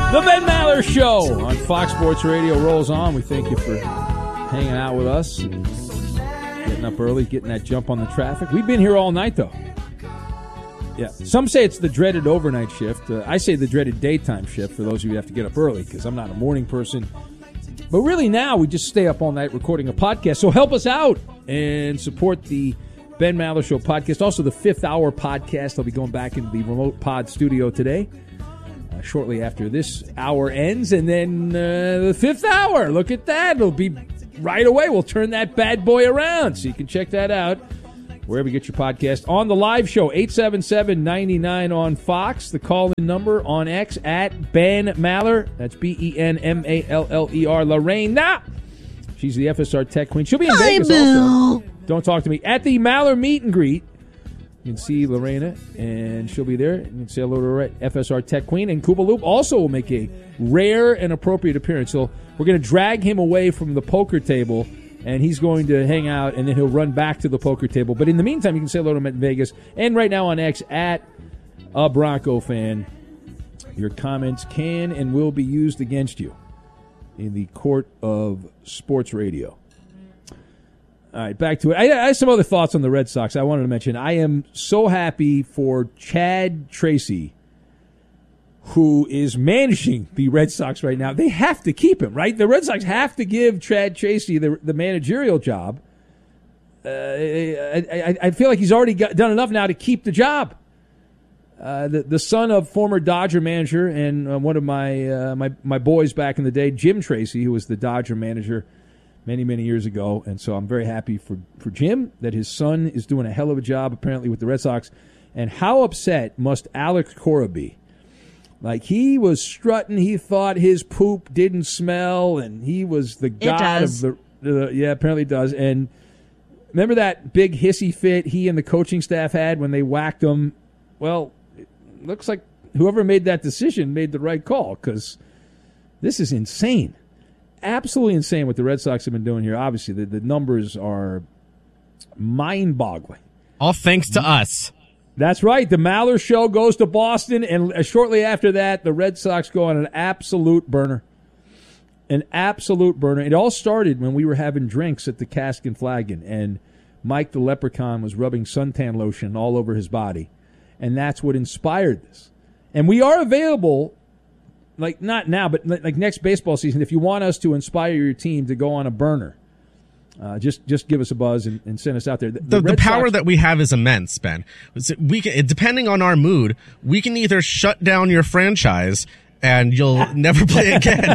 The Ben Maller Show on Fox Sports Radio rolls on. We thank you for hanging out with us and getting up early, getting that jump on the traffic. We've been here all night, though. Yeah. Some say it's the dreaded overnight shift. I say the dreaded daytime shift for those of you who have to get up early because I'm not a morning person. But really now we just stay up all night recording a podcast. So help us out and support the Ben Maller Show podcast. Also the 5th Hour podcast. I'll be going back into the remote pod studio today. Shortly after this hour ends, and then the 5th hour. Look at that. It'll be right away. We'll turn that bad boy around. So you can check that out wherever you get your podcast. On the live show, 877-99 on Fox. The call-in number on X at Ben Maller. That's BenMaller. Lorena. She's the FSR Tech Queen. She'll be in Vegas also. Don't talk to me. At the Maller Meet and Greet. You can see Lorena, and she'll be there. You can say hello to her FSR Tech Queen. And Koopa Loop also will make a rare and appropriate appearance. So we're going to drag him away from the poker table, and he's going to hang out, and then he'll run back to the poker table. But in the meantime, you can say hello to him in Vegas. And right now on X, at a Bronco fan, your comments can and will be used against you in the court of sports radio. All right, back to it. I have some other thoughts on the Red Sox I wanted to mention. I am so happy for Chad Tracy, who is managing the Red Sox right now. They have to keep him, right? The Red Sox have to give Chad Tracy the managerial job. I feel like he's already done enough now to keep the job. The son of former Dodger manager and one of my boys back in the day, Jim Tracy, who was the Dodger manager many, many years ago. And so I'm very happy for Jim that his son is doing a hell of a job, apparently, with the Red Sox. And how upset must Alex Cora be? Like, he was strutting. He thought his poop didn't smell, and he was the god of the yeah, apparently it does. And remember that big hissy fit he and the coaching staff had when they whacked him? Well, it looks like whoever made that decision made the right call, because this is insane. Absolutely insane what the Red Sox have been doing here. Obviously, the numbers are mind-boggling. All thanks to us. That's right. The Maller Show goes to Boston, and shortly after that, the Red Sox go on an absolute burner. An absolute burner. It all started when we were having drinks at the Cask and Flagon, and Mike the Leprechaun was rubbing suntan lotion all over his body, and that's what inspired this. And we are available, like not now, but like next baseball season, if you want us to inspire your team to go on a burner. Just give us a buzz and send us out there. The power Sox, that we have is immense, Ben. We can, depending on our mood, we can either shut down your franchise and you'll never play again,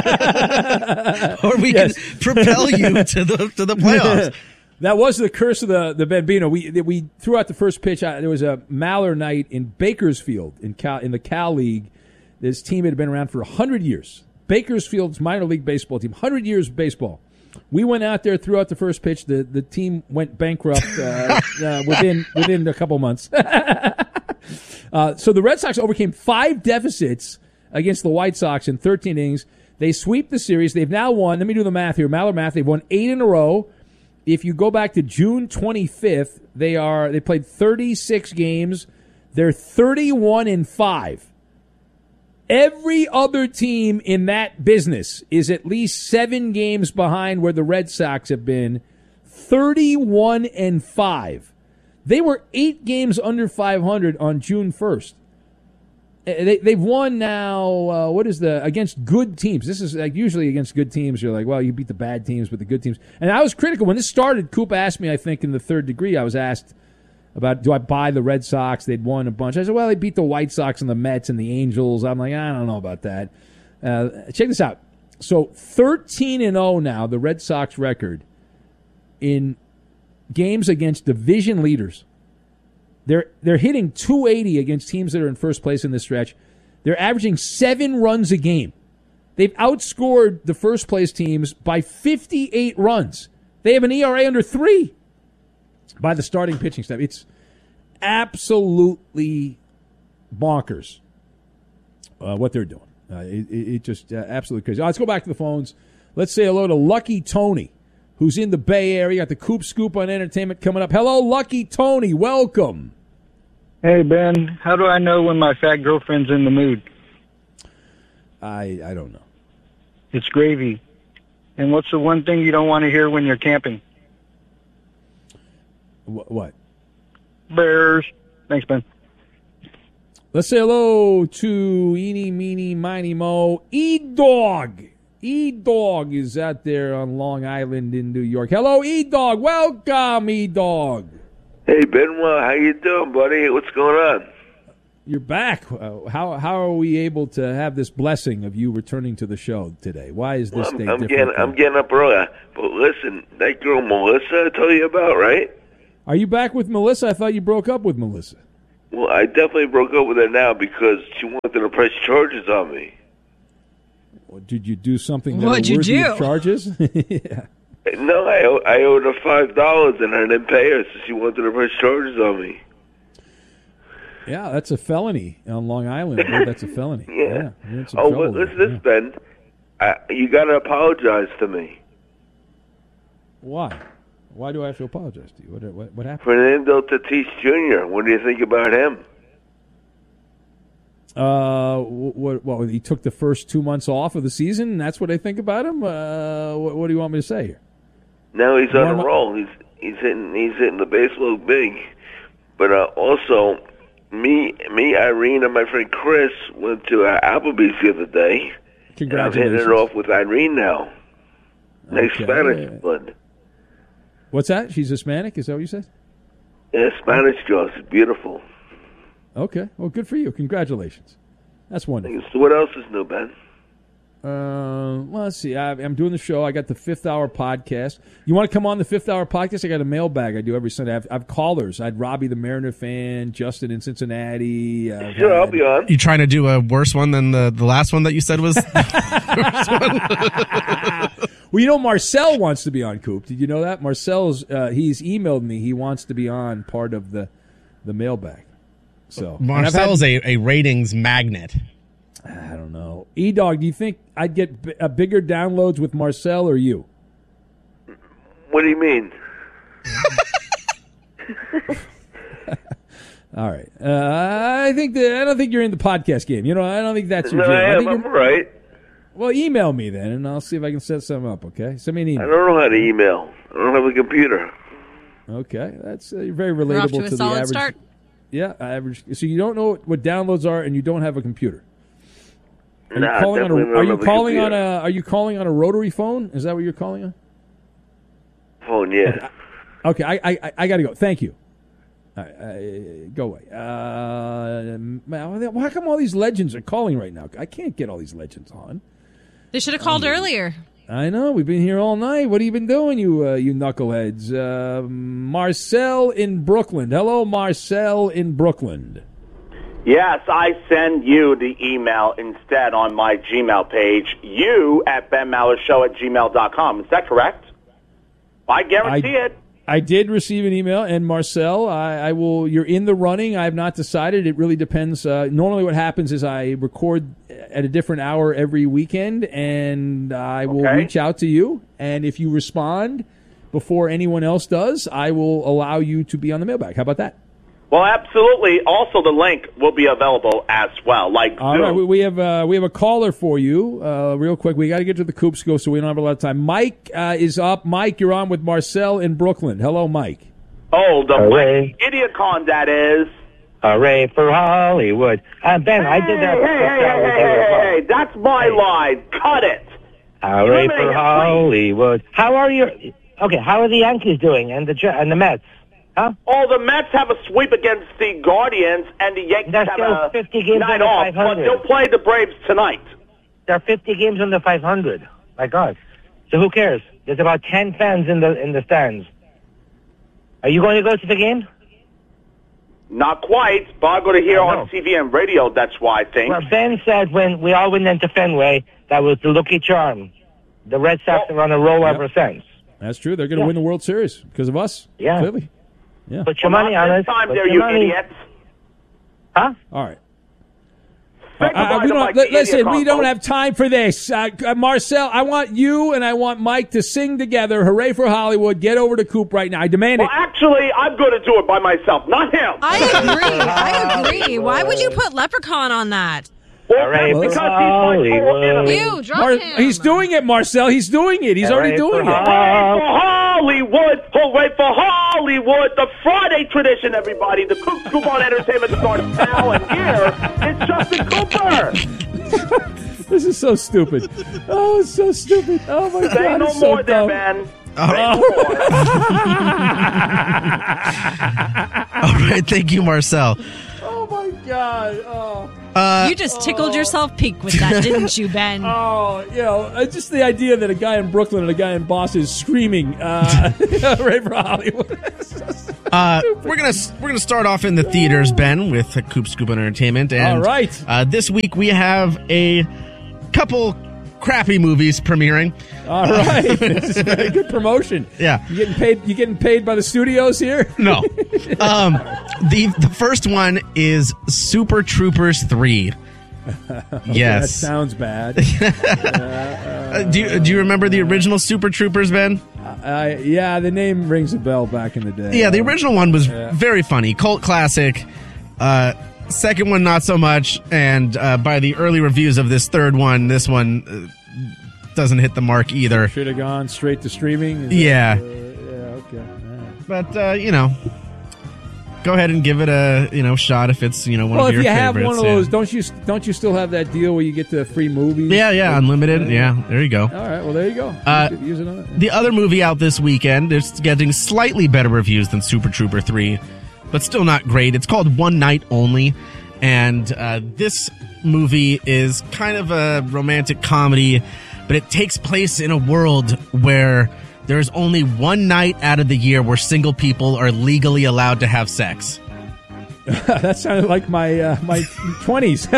or we can propel you to the playoffs. That was the curse of the Bambino. We threw out the first pitch. There was a Maller night in Bakersfield in the Cal League. This team had been around for 100 years. Bakersfield's minor league baseball team, 100 years of baseball. We went out there, threw out the first pitch. The team went bankrupt within a couple months. So the Red Sox overcame 5 deficits against the White Sox in 13 innings. They sweep the series. They've now won. Let me do the math here. Maller math. They've won 8 in a row. If you go back to June 25th, they played 36 games. They're 31-5. Every other team in that business is at least 7 games behind where the Red Sox have been. 31-5. They were 8 games under 500 on June 1st. They've won now, against good teams. This is like usually against good teams. You're like, well, you beat the bad teams, but the good teams. And I was critical. When this started, Coop asked me, I think, in the Third Degree, I was asked about, do I buy the Red Sox? They'd won a bunch. I said, well, they beat the White Sox and the Mets and the Angels. I'm like, I don't know about that. Check this out. So 13-0 now, the Red Sox record in games against division leaders. They're hitting 280 against teams that are in first place in this stretch. They're averaging 7 runs a game. They've outscored the first place teams by 58 runs. They have an ERA under 3 by the starting pitching staff. It's absolutely bonkers what they're doing. It just absolutely crazy. Let's go back to the phones. Let's say hello to Lucky Tony, who's in the Bay Area. Got the Coop Scoop on entertainment coming up. Hello, Lucky Tony. Welcome. Hey, Ben. How do I know when my fat girlfriend's in the mood? I don't know. It's gravy. And what's the one thing you don't want to hear when you're camping? What? Bears. Thanks, Ben. Let's say hello to Eeny, Meeny, Miny, Mo. E-Dog. E-Dog is out there on Long Island in New York. Hello, E-Dog. Welcome, E-Dog. Hey, Benoit. How you doing, buddy? What's going on? You're back. How are we able to have this blessing of you returning to the show today? Why is this day different? I'm getting up early. But listen, that girl Melissa I told you about, right? Are you back with Melissa? I thought you broke up with Melissa. Well, I definitely broke up with her now because she wanted to press charges on me. Well, did you do something that What'd you worthy do? of charges? Yeah. No, I owed her $5 and I didn't pay her, so she wanted to press charges on me. Yeah, that's a felony on Long Island. I heard that's a felony. Yeah. You're in some Oh, trouble listen, there. this, Ben. You got to apologize to me. Why? Why do I have to apologize to you? What happened? Fernando Tatis Jr., what do you think about him? What? He took the first 2 months off of the season. And that's what I think about him. What do you want me to say here? No, he's on a roll. He's hitting the baseball big. But also, me, Irene, and my friend Chris went to Applebee's the other day. Congratulations. I'm hitting it off with Irene now. Nice Okay. Spanish blood. What's that? She's Hispanic? Is that what you said? Yeah, Spanish girl. She's beautiful. Okay. Well, good for you. Congratulations. That's wonderful. So what else is new, Ben? Well, let's see. I'm doing the show. I got the 5th Hour podcast. You want to come on the 5th Hour podcast? I got a mailbag I do every Sunday. I have callers. I had Robbie, the Mariner fan, Justin in Cincinnati. Sure, I'll be on. You trying to do a worse one than the last one that you said was? Well, you know, Marcel wants to be on, Coop. Did you know that? Marcel's, he's emailed me. He wants to be on part of the mailbag. So Marcel's a ratings magnet. I don't know. E-Dog, do you think I'd get bigger downloads with Marcel or you? What do you mean? All right. I don't think you're in the podcast game. You know, I don't think that's your No, jam. I am. I'm right. Well, email me then, and I'll see if I can set something up, okay? Send me an I email. don't know how to email. I don't have a computer. Okay. That's you're very We're off relatable to a the solid average. start. Yeah, average. So you don't know what downloads are, and you don't have a computer. Are Nah, you calling on definitely a? Are don't you have a calling on computer. a? Are you calling on a rotary phone? Is that what you're calling on? Phone, yeah. Okay, I got to go. Thank you. Go away. How come all these legends are calling right now? I can't get all these legends on. They should have called earlier. I know. We've been here all night. What have you been doing, you knuckleheads? Marcel in Brooklyn. Hello, Marcel in Brooklyn. Yes, I send you the email instead on my Gmail page, you@benmalershow@gmail.com. Is that correct? I guarantee it. I did receive an email, and Marcel, I will. You're in the running. I have not decided. It really depends. Normally, what happens is I record at a different hour every weekend, and I will reach out to you. And if you respond before anyone else does, I will allow you to be on the mailbag. How about that? Well, absolutely. Also, the link will be available as well. Like All Zoom. right, we have a caller for you. Real quick, we got to get to the Coops go, so we don't have a lot of time. Mike is up. Mike, you're on with Marcel in Brooklyn. Hello, Mike. Oh, the Hooray. Idiocon, that is. Hooray for Hollywood. Ben, I did that. Hey, that's my line. Cut it. Hooray Eliminate it, for please. Hollywood. How are you? Okay, how are the Yankees doing and the Mets? Huh? Oh, the Mets have a sweep against the Guardians, and the Yankees That's have still a 50 games night under off, but 500. they'll play the Braves tonight. There are 50 games under 500. My God. So who cares? There's about 10 fans in the stands. Are you going to go to the game? Not quite, but I'm going to hear on TV and radio, that's why I think. Well, Ben said when we all went into Fenway, that was the lucky charm. The Red Sox are on a roll ever since. That's true. They're going to win the World Series because of us. Yeah. Clearly. Yeah. Put your money on This it. time Put there, your you money. idiots. Huh? All right. Say goodbye We to don't, Mike, listen, Idiocon, we don't folks. have time for this. Marcel, I want you and I want Mike to sing together. Hooray for Hollywood. Get over to Coop right now. I demand Well, it. actually, I'm going to do it by myself, not him. I agree. Why would you put Leprechaun on that? Well, Hooray that's for because he's my total enemy. You, drop him. He's doing it, Marcel. He's doing it. He's already doing it. Hooray for Hollywood! Hooray for Hollywood! The Friday tradition, everybody. The Coop Scoop on Entertainment starts now, and here is Justin Cooper. This is so stupid. Oh, it's so stupid. Oh, my God. Say no it's so more there, dumb. man. All right. All right. Thank you, Marcel. Oh, my God. Oh. You just tickled yourself pink with that, didn't you, Ben? Oh, just the idea that a guy in Brooklyn and a guy in Boston is screaming right for Hollywood. We're gonna start off in the theaters, Ben, with Coop Scoop Entertainment. And, all right. This week we have a couple crappy movies premiering. All right. This is very good promotion. Yeah. You getting paid by the studios here? No. The first one is Super Troopers 3. Yes. That sounds bad. Do you remember the original Super Troopers, Ben? Yeah, the name rings a bell back in the day. Yeah, the original one was very funny. Cult classic. Second one, not so much. And by the early reviews of this third one, this one doesn't hit the mark either. Should have gone straight to streaming. Yeah. Okay. All right. But, go ahead and give it a shot if it's one of your favorites. Well, if you have one of those, don't you still have that deal where you get the free movies? Yeah, unlimited. Yeah, there you go. All right, well there you go. Use it on it. The other movie out this weekend is getting slightly better reviews than Super Trooper 3, but still not great. It's called One Night Only, and this movie is kind of a romantic comedy, but it takes place in a world where there's only one night out of the year where single people are legally allowed to have sex. That sounded like my my 20s.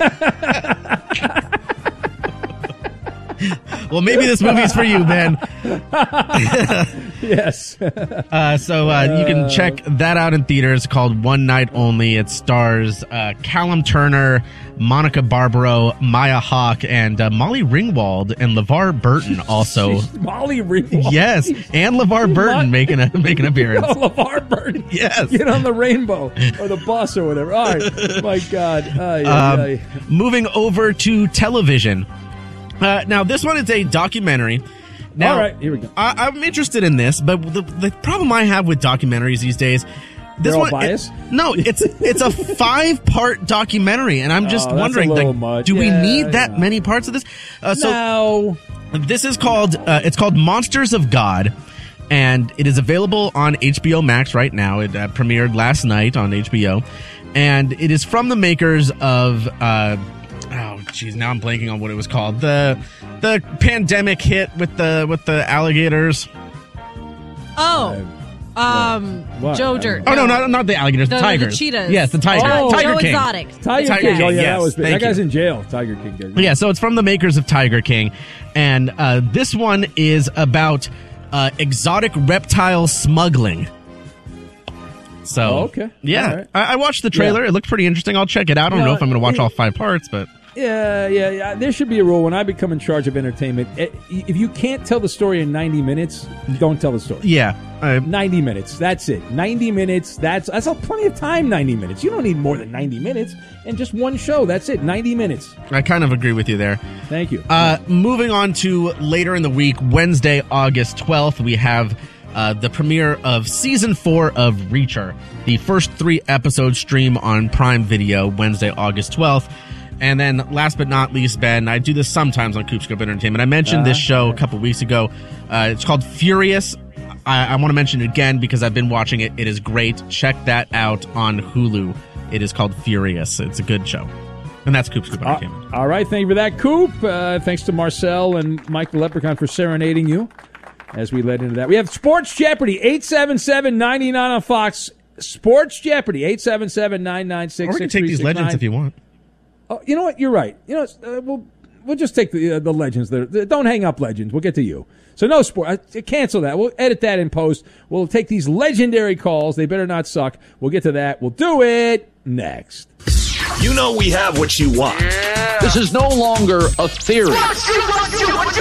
Well, maybe this movie's for you, Ben. Yes. So you can check that out in theaters, called One Night Only. It stars Callum Turner, Monica Barbaro, Maya Hawke, and Molly Ringwald and LeVar Burton also. Molly Ringwald. Yes, and LeVar Burton making an appearance. Oh, LeVar Burton. Yes. Get on the rainbow or the bus or whatever. All right. My God. Moving over to television. Now, this one is a documentary. Now, all right, here we go. I'm interested in this, but the problem I have with documentaries these days, They're all biased? It's a 5-part documentary, and I'm just wondering, much. Do we need that many parts of this? No. This is called Monsters of God, and it is available on HBO Max right now. It premiered last night on HBO, and it is from the makers of. Now I'm blanking on what it was called. The pandemic hit with the alligators. Joe Dirt. Oh no, not the alligators. The tigers. The cheetahs. Yes, the tiger. Tiger Joe King. Exotic. Tiger King. Oh yeah, yes, that was big. thank That guy's you. in jail. Tiger King. Yeah, so it's from the makers of Tiger King, and this one is about exotic reptile smuggling. So, okay. Yeah, All right. I watched the trailer. Yeah. It looked pretty interesting. I'll check it out. I don't know if I'm going to watch all 5 parts, but... Yeah. There should be a rule when I become in charge of entertainment. If you can't tell the story in 90 minutes, don't tell the story. Yeah. 90 minutes. That's it. 90 minutes. That's plenty of time, 90 minutes. You don't need more than 90 minutes. And just one show. That's it. 90 minutes. I kind of agree with you there. Thank you. Moving on to later in the week, Wednesday, August 12th, we have... the premiere of Season 4 of Reacher. The first 3 episodes stream on Prime Video Wednesday, August 12th. And then last but not least, Ben, I do this sometimes on Coop Scoop Entertainment. I mentioned this show a couple weeks ago. It's called Furious. I want to mention it again because I've been watching it. It is great. Check that out on Hulu. It is called Furious. It's a good show. And that's Coop Scoop Entertainment. All right. Thank you for that, Coop. Thanks to Marcel and Mike the Leprechaun for serenading you. As we led into that, we have Sports Jeopardy, 877-99 on Fox. Sports Jeopardy, 877-996-6369. Or we can take these legends if you want. Oh, you know what? You're right. You know, we'll just take the legends there. Don't hang up legends. We'll get to you. So no sport. Cancel that. We'll edit that in post. We'll take these legendary calls. They better not suck. We'll get to that. We'll do it next. You know we have what you want. This is no longer a theory. What you want.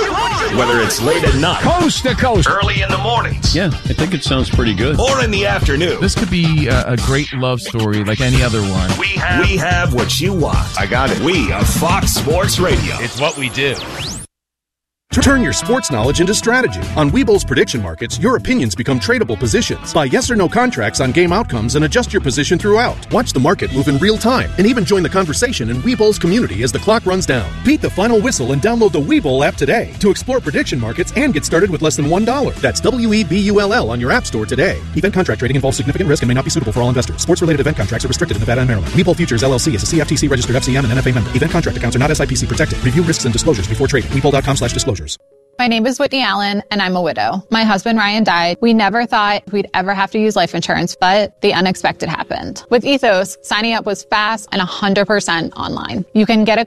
Whether it's late at night, Coast to coast, early in the mornings, Yeah, I think it sounds pretty good. or in the afternoon, This could be a great love story like any other one. we have what you want. I got it. We are Fox Sports Radio. It's what we do. Turn your sports knowledge into strategy. On Webull's prediction markets, your opinions become tradable positions. Buy yes or no contracts on game outcomes and adjust your position throughout. Watch the market move in real time and even join the conversation in Webull's community as the clock runs down. Beat the final whistle and download the Webull app today to explore prediction markets and get started with less than $1. That's WEBULL on your app store today. Event contract trading involves significant risk and may not be suitable for all investors. Sports-related event contracts are restricted in Nevada and Maryland. Webull Futures LLC is a CFTC registered FCM and NFA member. Event contract accounts are not SIPC protected. Review risks and disclosures before trading. Webull.com/disclosures. My name is Whitney Allen, and I'm a widow. My husband, Ryan, died. We never thought we'd ever have to use life insurance, but the unexpected happened. With Ethos, signing up was fast and 100% online. You can get a